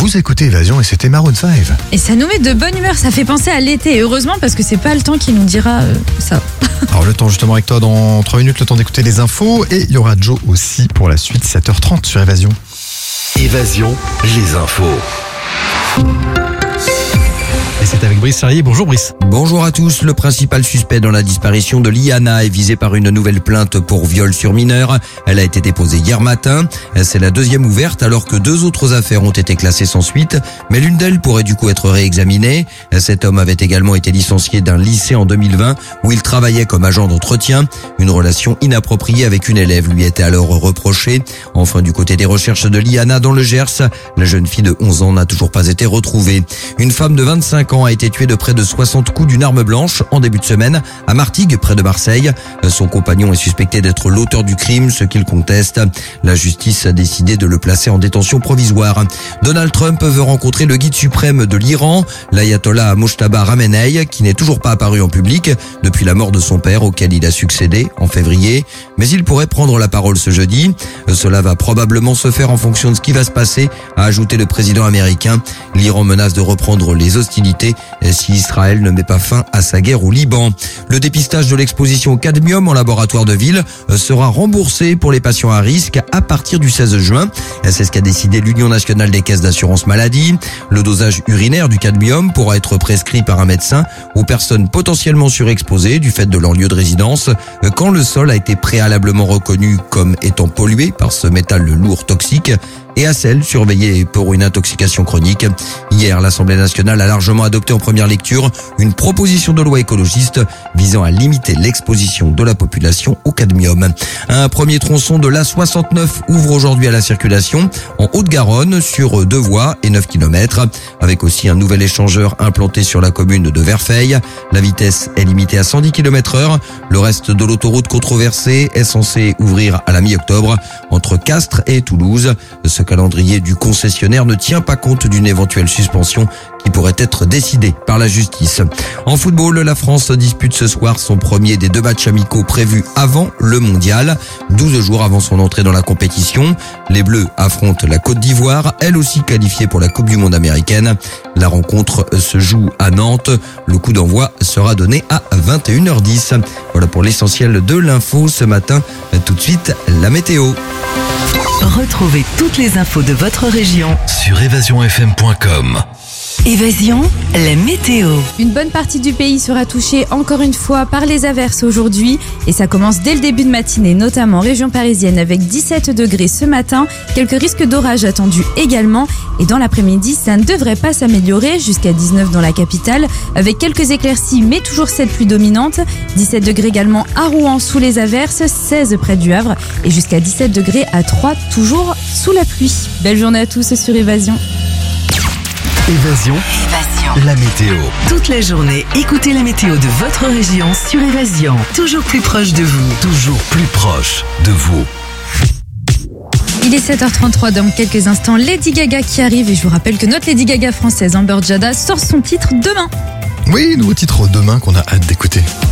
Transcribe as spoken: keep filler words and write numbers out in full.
Vous écoutez Évasion et c'était Maroon cinq. Et ça nous met de bonne humeur, ça fait penser à l'été. Et heureusement parce que c'est pas le temps qui nous dira euh, ça. Alors le temps justement avec toi dans trois minutes, le temps d'écouter les infos. Et il y aura Joe aussi pour la suite, sept heures trente sur Évasion. Évasion, les infos. Et c'est avec Brice Charrier. Bonjour Brice. Bonjour à tous. Le principal suspect dans la disparition de Liana est visé par une nouvelle plainte pour viol sur mineur. Elle a été déposée hier matin. C'est la deuxième ouverte alors que deux autres affaires ont été classées sans suite. Mais l'une d'elles pourrait du coup être réexaminée. Cet homme avait également été licencié d'un lycée en deux mille vingt où il travaillait comme agent d'entretien. Une relation inappropriée avec une élève lui était alors reprochée. Enfin, du côté des recherches de Liana dans le Gers, la jeune fille de onze ans n'a toujours pas été retrouvée. Une femme de vingt-cinq ans a été tuée de près de soixante coups d'une arme blanche en début de semaine à Martigues, près de Marseille. Son compagnon est suspecté d'être l'auteur du crime, ce qu'il conteste. La justice a décidé de le placer en détention provisoire. Donald Trump veut rencontrer le guide suprême de l'Iran, l'ayatollah Mojtaba Khamenei, qui n'est toujours pas apparu en public depuis la mort de son père auquel il a succédé en février. Mais il pourrait prendre la parole ce jeudi. Cela va probablement se faire en fonction de ce qui va se passer, a ajouté le président américain. L'Iran menace de reprendre les hostilités si Israël ne met pas fin à sa guerre au Liban. Le dépistage de l'exposition au cadmium en laboratoire de ville sera remboursé pour les patients à risque à partir du seize juin. C'est ce qu'a décidé l'Union nationale des caisses d'assurance maladie. Le dosage urinaire du cadmium pourra être prescrit par un médecin aux personnes potentiellement surexposées du fait de leur lieu de résidence quand le sol a été préalablement reconnu comme étant pollué par ce métal lourd toxique et à celles surveillées pour une intoxication chronique. Hier, l'Assemblée nationale a largement adopté en première lecture une proposition de loi écologiste visant à limiter l'exposition de la population au cadmium. Un premier tronçon de l'A soixante-neuf ouvre aujourd'hui à la circulation en Haute-Garonne sur deux voies et neuf kilomètres, avec aussi un nouvel échangeur implanté sur la commune de Verfeil. La vitesse est limitée à cent dix kilomètres heure. Le reste de l'autoroute controversée est censé ouvrir à la mi-octobre entre Castres et Toulouse. Ce calendrier du concessionnaire ne tient pas compte d'une éventuelle suspension qui pourrait être décidée par la justice. En football, la France dispute ce soir son premier des deux matchs amicaux prévus avant le mondial. douze jours avant son entrée dans la compétition, les Bleus affrontent la Côte d'Ivoire, elle aussi qualifiée pour la Coupe du Monde américaine. La rencontre se joue à Nantes. Le coup d'envoi sera donné à vingt et une heures dix. Voilà pour l'essentiel de l'info ce matin. Tout de suite, la météo. Retrouvez toutes les infos de votre région Sur évasion f m point com. Évasion, la météo. Une bonne partie du pays sera touchée encore une fois par les averses aujourd'hui. Et ça commence dès le début de matinée, notamment en région parisienne avec dix-sept degrés ce matin. Quelques risques d'orage attendus également. Et dans l'après-midi, ça ne devrait pas s'améliorer jusqu'à dix-neuf dans la capitale avec quelques éclaircies mais toujours cette pluie dominante. dix-sept degrés également à Rouen sous les averses, seize près du Havre et jusqu'à dix-sept degrés à Troyes toujours sous la pluie. Belle journée à tous sur Évasion. Évasion, Évasion. la météo. Toute la journée, écoutez la météo de votre région sur Évasion. Toujours plus proche de vous. Toujours plus proche de vous. Il est sept heures trente-trois, dans quelques instants, Lady Gaga qui arrive. Et je vous rappelle que notre Lady Gaga française, Amber Jada, sort son titre demain. Oui, nouveau titre demain qu'on a hâte d'écouter.